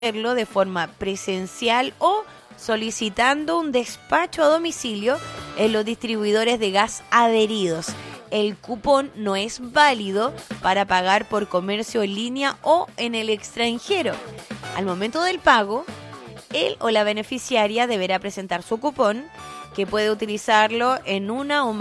hacerlo de forma presencial o solicitando un despacho a domicilio en los distribuidores de gas adheridos. El cupón no es válido para pagar por comercio en línea o en el extranjero. Al momento del pago, él o la beneficiaria deberá presentar su cupón, que puede utilizarlo en una o más